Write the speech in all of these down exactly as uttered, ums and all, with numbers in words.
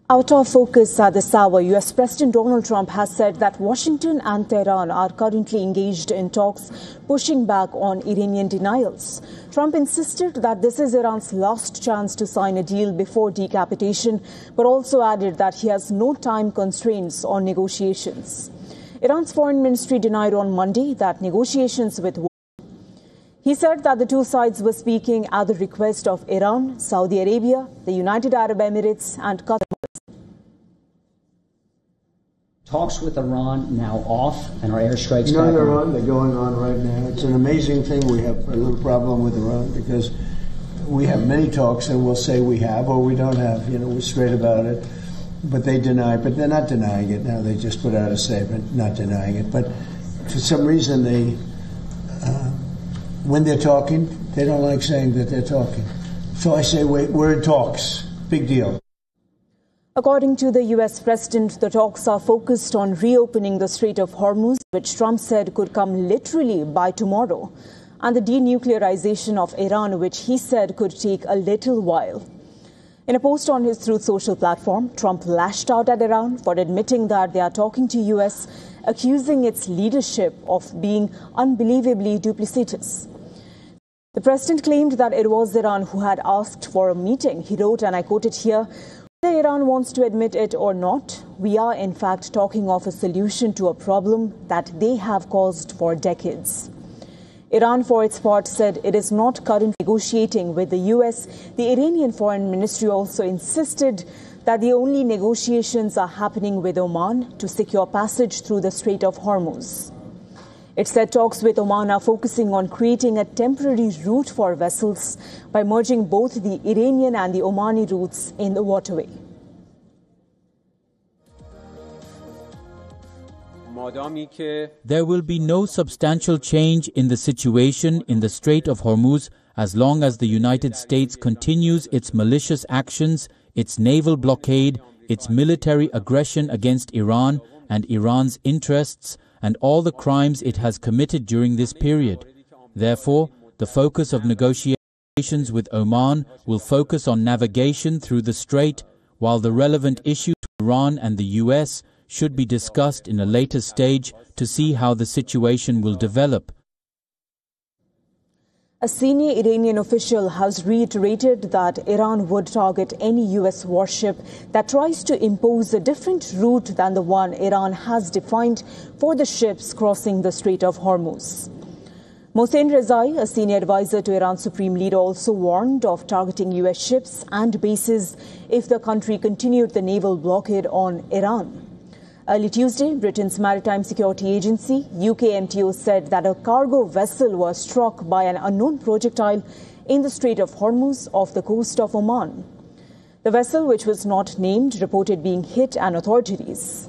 Out of focus at this hour, U S President Donald Trump has said that Washington and Tehran are currently engaged in talks pushing back on Iranian denials. Trump insisted that this is Iran's last chance to sign a deal before decapitation, but also added that he has no time constraints on negotiations. Iran's foreign ministry denied on Monday that negotiations with He said that the two sides were speaking at the request of Iran, Saudi Arabia, the United Arab Emirates and Qatar. Talks with Iran now off and our airstrikes Not back Iran, on. they're going on right now. It's an amazing thing. We have a little problem with Iran because we have many talks and we'll say we have or we don't have. You know, we're straight about it. But they deny, but they're not denying it now. They just put out a statement not denying it. But for some reason, they, uh, when they're talking, they don't like saying that they're talking. So I say wait, we're in talks. Big deal. According to the U S president, the talks are focused on reopening the Strait of Hormuz, which Trump said could come literally by tomorrow, and the denuclearization of Iran, which he said could take a little while. In a post on his Truth Social platform, Trump lashed out at Iran for admitting that they are talking to U S, accusing its leadership of being unbelievably duplicitous. The president claimed that it was Iran who had asked for a meeting. He wrote, and I quote it here, "Whether Iran wants to admit it or not, we are in fact talking of a solution to a problem that they have caused for decades." Iran, for its part, said it is not currently negotiating with the U S. The Iranian Foreign Ministry also insisted that the only negotiations are happening with Oman to secure passage through the Strait of Hormuz. It said talks with Oman are focusing on creating a temporary route for vessels by merging both the Iranian and the Omani routes in the waterway. There will be no substantial change in the situation in the Strait of Hormuz as long as the United States continues its malicious actions, its naval blockade, its military aggression against Iran and Iran's interests, and all the crimes it has committed during this period. Therefore, the focus of negotiations with Oman will focus on navigation through the strait, while the relevant issues to Iran and the U S should be discussed in a later stage to see how the situation will develop. A senior Iranian official has reiterated that Iran would target any U S warship that tries to impose a different route than the one Iran has defined for the ships crossing the Strait of Hormuz. Mohsen Rezai, a senior advisor to Iran's supreme leader, also warned of targeting U S ships and bases if the country continued the naval blockade on Iran. Early Tuesday, Britain's Maritime Security Agency, U K M T O, said that a cargo vessel was struck by an unknown projectile in the Strait of Hormuz off the coast of Oman. The vessel, which was not named, reported being hit an authorities.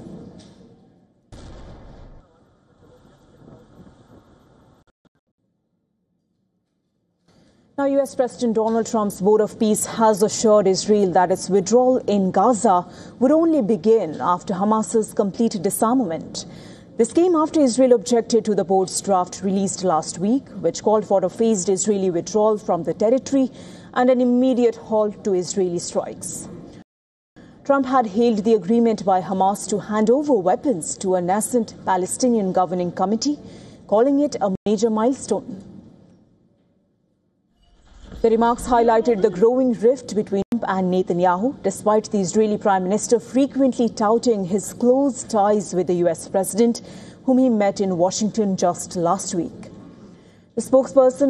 Now, U S President Donald Trump's Board of Peace has assured Israel that its withdrawal in Gaza would only begin after Hamas's complete disarmament. This came after Israel objected to the board's draft released last week, which called for a phased Israeli withdrawal from the territory and an immediate halt to Israeli strikes. Trump had hailed the agreement by Hamas to hand over weapons to a nascent Palestinian governing committee, calling it a major milestone. The remarks highlighted the growing rift between Trump and Netanyahu, despite the Israeli Prime Minister frequently touting his close ties with the U S president, whom he met in Washington just last week. The spokesperson